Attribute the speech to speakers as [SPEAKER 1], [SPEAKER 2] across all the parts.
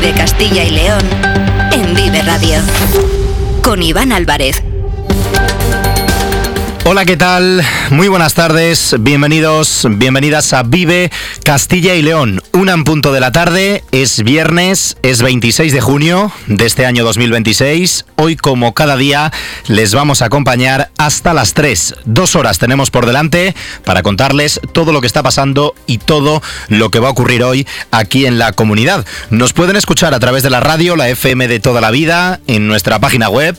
[SPEAKER 1] Vive Castilla y León en Vive Radio. Con Iván Álvarez.
[SPEAKER 2] Hola, ¿qué tal? Muy buenas tardes, bienvenidos, bienvenidas a Vive Castilla y León. 1:00 de la tarde, es viernes, es 26 de junio de este año 2026. Hoy, como cada día, les vamos a acompañar hasta las 3. 2 horas tenemos por delante para contarles todo lo que está pasando y todo lo que va a ocurrir hoy aquí en la comunidad. Nos pueden escuchar a través de la radio, la FM de toda la vida, en nuestra página web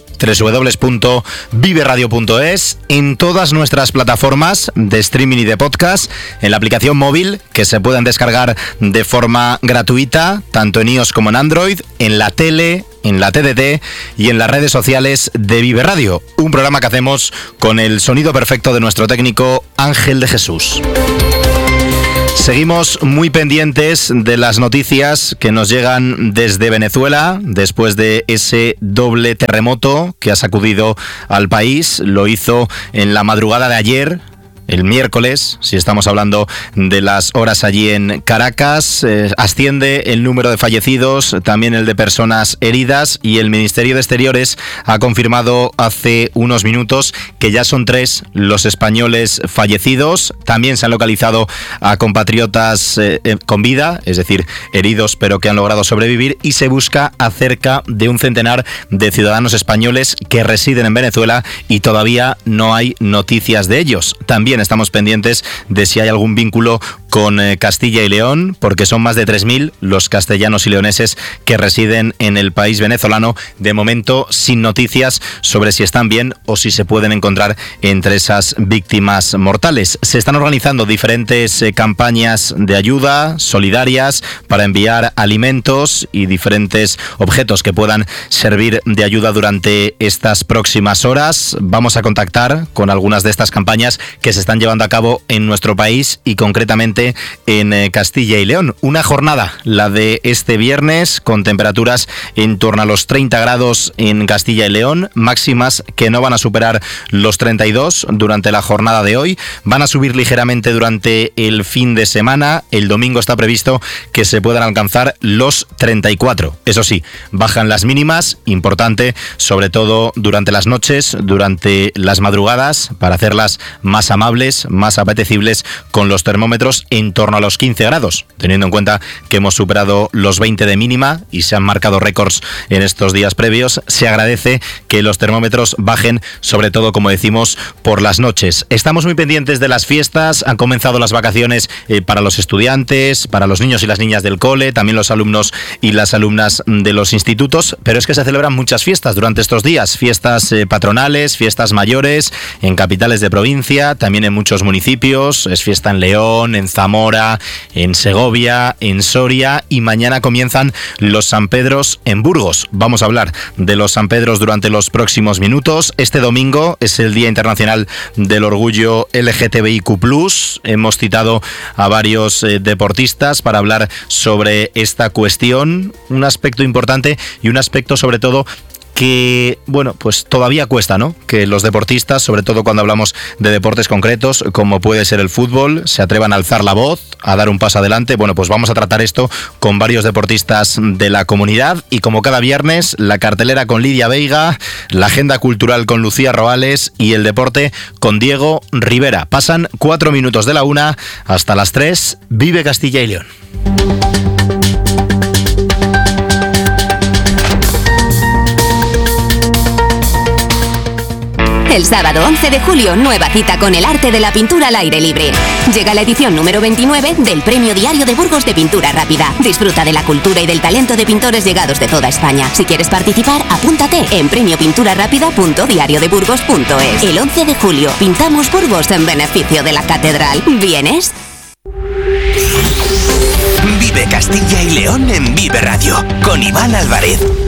[SPEAKER 2] www.viveradio.es, en todas nuestras plataformas de streaming y de podcast, en la aplicación móvil que se pueden descargar de forma gratuita, tanto en iOS como en Android, en la tele, en la TDT y en las redes sociales de Vive Radio, un programa que hacemos con el sonido perfecto de nuestro técnico Ángel de Jesús. Seguimos muy pendientes de las noticias que nos llegan desde Venezuela después de ese doble terremoto que ha sacudido al país. Lo hizo en la madrugada de ayer, el miércoles, si estamos hablando de las horas allí en Caracas. Asciende el número de fallecidos, también el de personas heridas, y el Ministerio de Exteriores ha confirmado hace unos minutos que ya son 3 los españoles fallecidos. También se han localizado a compatriotas con vida, es decir, heridos pero que han logrado sobrevivir, y se busca a cerca de un centenar de ciudadanos españoles que residen en Venezuela y todavía no hay noticias de ellos. También estamos pendientes de si hay algún vínculo con Castilla y León, porque son más de 3.000 los castellanos y leoneses que residen en el país venezolano. De momento, sin noticias sobre si están bien o si se pueden encontrar entre esas víctimas mortales. Se están organizando diferentes campañas de ayuda solidarias para enviar alimentos y diferentes objetos que puedan servir de ayuda durante estas próximas horas. Vamos a contactar con algunas de estas campañas que se están llevando a cabo en nuestro país y concretamente en Castilla y León. Una jornada, la de este viernes, con temperaturas en torno a los 30 grados en Castilla y León, máximas que no van a superar los 32 durante la jornada de hoy. Van a subir ligeramente durante el fin de semana. El domingo está previsto que se puedan alcanzar los 34. Eso sí, bajan las mínimas, importante, sobre todo durante las noches, durante las madrugadas, para hacerlas más amables, más apetecibles, con los termómetros en torno a los 15 grados, teniendo en cuenta que hemos superado los 20 de mínima y se han marcado récords en estos días previos. Se agradece que los termómetros bajen, sobre todo, como decimos, por las noches. Estamos muy pendientes de las fiestas. Han comenzado las vacaciones para los estudiantes, para los niños y las niñas del cole, también los alumnos y las alumnas de los institutos, pero es que se celebran muchas fiestas durante estos días, fiestas patronales, fiestas mayores en capitales de provincia, también en muchos municipios. Es fiesta en León, en Zamora, en Segovia, en Soria, y mañana comienzan los San Pedros en Burgos. Vamos a hablar de los San Pedros durante los próximos minutos. Este domingo es el Día Internacional del Orgullo LGTBIQ+. Hemos citado a varios deportistas para hablar sobre esta cuestión, un aspecto importante y un aspecto sobre todo que, bueno, pues todavía cuesta, ¿no?, que los deportistas, sobre todo cuando hablamos de deportes concretos, como puede ser el fútbol, se atrevan a alzar la voz, a dar un paso adelante. Bueno, pues vamos a tratar esto con varios deportistas de la comunidad, y como cada viernes, la cartelera con Lidia Veiga, la agenda cultural con Lucía Roales y el deporte con Diego Rivera. Pasan 4 minutos de la 1 hasta las 3. Vive Castilla y León.
[SPEAKER 1] El sábado 11 de julio, nueva cita con el arte de la pintura al aire libre. Llega la edición número 29 del Premio Diario de Burgos de Pintura Rápida. Disfruta de la cultura y del talento de pintores llegados de toda España. Si quieres participar, apúntate en premiopinturarápida.diariodeburgos.es. El 11 de julio, pintamos Burgos en beneficio de la catedral. ¿Vienes?
[SPEAKER 3] Vive Castilla y León en Vive Radio, con Iván Álvarez.